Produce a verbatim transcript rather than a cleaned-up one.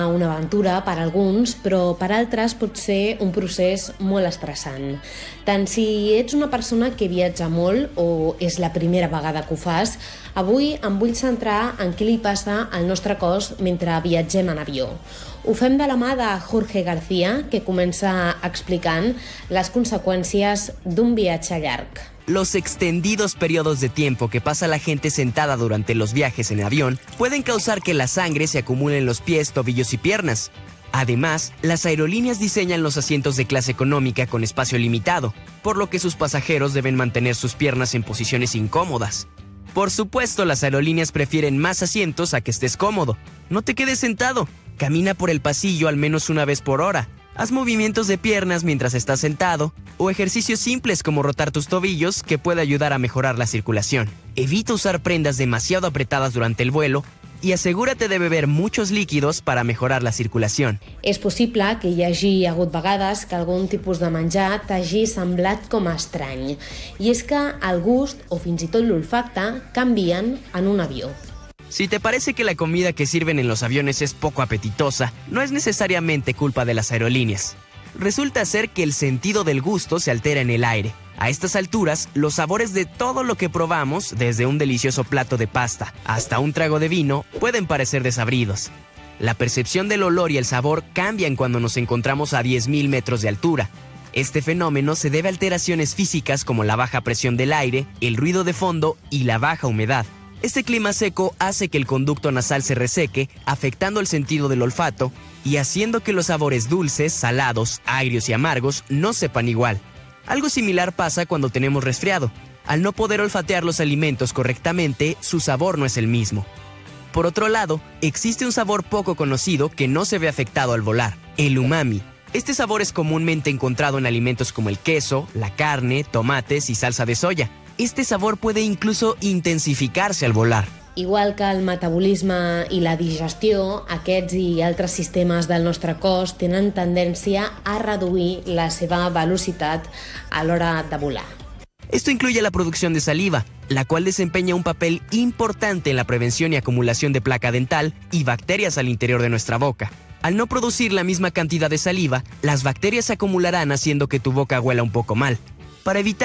una aventura per a alguns, però per altres pot ser un procés molt estressant. Tant si ets una persona que viatja molt o és la primera vegada que ho fas, avui em vull centrar en què li passa al nostre cos mentre viatgem en avió. Ho fem de la mà de Jorge García, que comença explicant les conseqüències d'un viatge llarg. Los extendidos periodos de tiempo que pasa la gente sentada durante los viajes en avión pueden causar que la sangre se acumule en los pies, tobillos y piernas. Además, las aerolíneas diseñan los asientos de clase económica con espacio limitado, por lo que sus pasajeros deben mantener sus piernas en posiciones incómodas. Por supuesto, las aerolíneas prefieren más asientos a que estés cómodo. No te quedes sentado. Camina por el pasillo al menos una vez por hora. Haz movimientos de piernas mientras estás sentado o ejercicios simples como rotar tus tobillos que puede ayudar a mejorar la circulación. Evita usar prendas demasiado apretadas durante el vuelo i assegúrate de beber muchos líquidos para mejorar la circulación. És possible que hi hagi hagut vegades que algun tipus de menjar t'hagi semblat com a estrany. I és que el gust o fins i tot l'olfacte canvien en un avió. Si te parece que la comida que sirven en los aviones es poco apetitosa, no es necesariamente culpa de las aerolíneas. Resulta ser que el sentido del gusto se altera en el aire. A estas alturas, los sabores de todo lo que probamos, desde un delicioso plato de pasta hasta un trago de vino, pueden parecer desabridos. La percepción del olor y el sabor cambian cuando nos encontramos a diez mil metros de altura. Este fenómeno se debe a alteraciones físicas como la baja presión del aire, el ruido de fondo y la baja humedad. Este clima seco hace que el conducto nasal se reseque, afectando el sentido del olfato y haciendo que los sabores dulces, salados, agrios y amargos no sepan igual. Algo similar pasa cuando tenemos resfriado. Al no poder olfatear los alimentos correctamente, su sabor no es el mismo. Por otro lado, existe un sabor poco conocido que no se ve afectado al volar: el umami. Este sabor es comúnmente encontrado en alimentos como el queso, la carne, tomates y salsa de soya. Este sabor puede incluso intensificarse al volar. Igual que el metabolisme i la digestió, aquests i altres sistemes del nostre cos tenen tendència a reduir la seva velocitat a l'hora de volar. Esto incluye la producción de saliva, la cual desempeña un papel importante en la prevención y acumulación de placa dental y bacterias al interior de nuestra boca. Al no producir la misma cantidad de saliva, las bacterias se acumularán haciendo que tu boca huela un poco mal. Para evitar